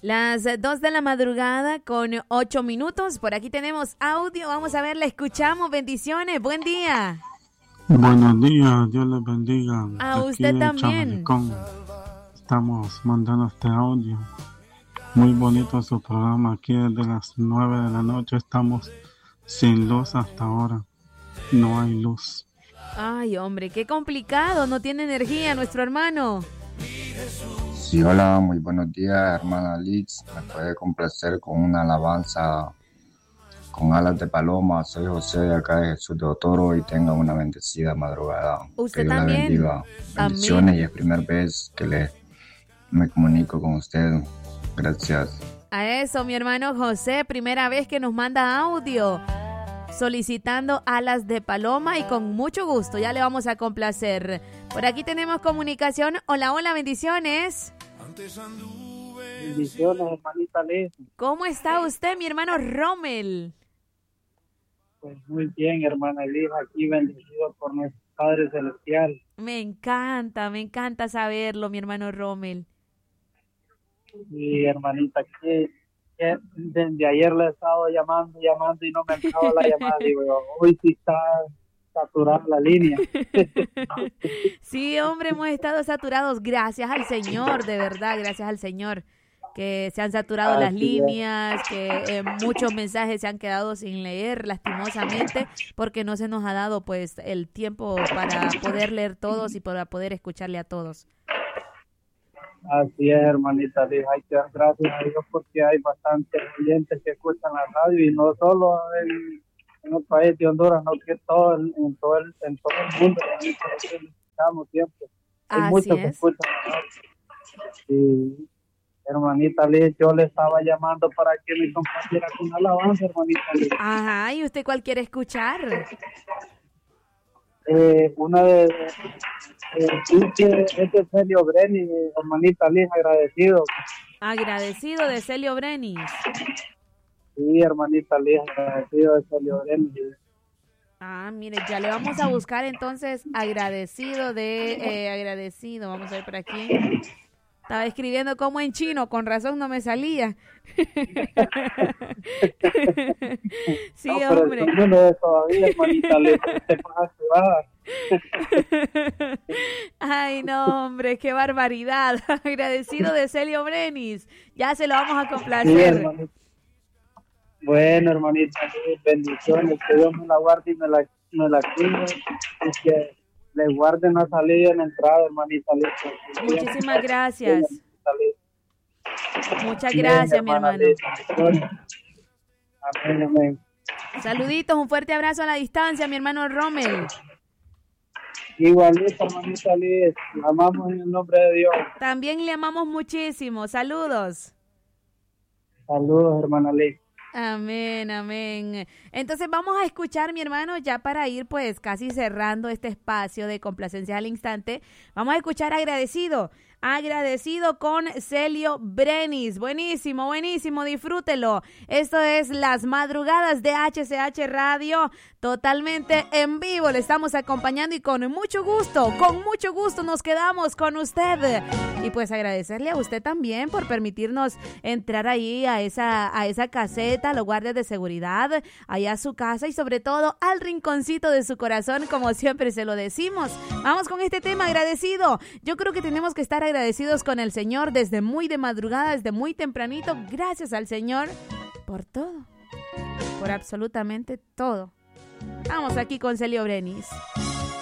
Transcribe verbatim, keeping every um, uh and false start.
Las dos de la madrugada con ocho minutos. Por aquí tenemos audio. Vamos a ver, la escuchamos. Bendiciones. Buen día. Buenos días. Dios les bendiga. A Aquí usted de también. Chamalicón. Estamos mandando este audio. Muy bonito su programa. Aquí desde las nueve de la noche estamos sin luz hasta ahora. No hay luz. Ay, hombre, qué complicado. No tiene energía nuestro hermano. Sí, hola, muy buenos días, hermana Liz. Me puede complacer con una alabanza con alas de paloma. Soy José de acá de Jesús de Otoro y tenga una bendecida madrugada. Usted que Dios también. la bendiga. Bendiciones. Amén. Y es primera vez que le, me comunico con usted. Gracias. A eso, mi hermano José, primera vez que nos manda audio solicitando alas de paloma y con mucho gusto, ya le vamos a complacer. Por aquí tenemos comunicación. Hola, hola, bendiciones. Bendiciones, hermanita Liz. ¿Cómo está usted, mi hermano Rommel? Pues muy bien, hermana Liz, aquí bendecido por nuestro Padre Celestial. Me encanta, me encanta saberlo, mi hermano Rommel. Y hermanita, que, que desde ayer le he estado llamando, llamando y no me ha entrado la llamada. Digo, hoy sí está saturada la línea. Sí, hombre, hemos estado saturados, gracias al Señor, de verdad, gracias al Señor, que se han saturado Así las líneas, es. que eh, muchos mensajes se han quedado sin leer, lastimosamente, porque no se nos ha dado pues el tiempo para poder leer todos y para poder escucharle a todos. Así es, hermanita Liz, hay que dar gracias a Dios porque hay bastantes oyentes que escuchan la radio y no solo en, en el país de Honduras, no que todo el, en todo el en todo el mundo, necesitamos siempre. Hay Así muchos es. que escuchan la radio. Y hermanita Liz, yo le estaba llamando para que me compartiera con una alabanza, hermanita Liz. Ajá, ¿y usted cuál quiere escuchar? Eh, una de eh, es de Celio Breni, hermanita Liz, agradecido. Agradecido de Celio Brenis. Sí, hermanita Liz, agradecido de Celio Breni. Ah, mire, ya le vamos a buscar entonces agradecido de eh, agradecido. Vamos a ver por aquí. Estaba escribiendo como en chino, con razón no me salía. Sí, no, pero hombre. No, no es todavía, hermanita Liz, te vas a Ay, no, hombre, qué barbaridad. Agradecido de Celio Brenis. Ya se lo vamos a complacer. Sí, hermanita. Bueno, hermanita, bendiciones, que Dios me la guarde y me la, me la cuide y que le guarden la salida en la entrada, hermanita Liz. Muchísimas gracias. Muchas Bien, gracias, mi hermano. Liz. Amén, amén. Saluditos, un fuerte abrazo a la distancia, mi hermano Rommel. Igualito, hermanita Liz, la amamos en el nombre de Dios. También le amamos muchísimo. Saludos. Saludos, hermana Liz. Amén, amén. Entonces vamos a escuchar, mi hermano, ya para ir pues casi cerrando este espacio de complacencia al instante. Vamos a escuchar Agradecido. Agradecido con Celio Brenis. Buenísimo, buenísimo, disfrútelo. Esto es Las Madrugadas de H C H Radio, totalmente en vivo. Le estamos acompañando y con mucho gusto, con mucho gusto nos quedamos con usted. Y pues agradecerle a usted también por permitirnos entrar ahí a esa, a esa caseta, a los guardias de seguridad, allá a su casa y sobre todo al rinconcito de su corazón, como siempre se lo decimos. Vamos con este tema, Agradecido. Yo creo que tenemos que estar agradecidos con el Señor desde muy de madrugada, desde muy tempranito. Gracias al Señor por todo, por absolutamente todo. Vamos aquí con Celio Brenis.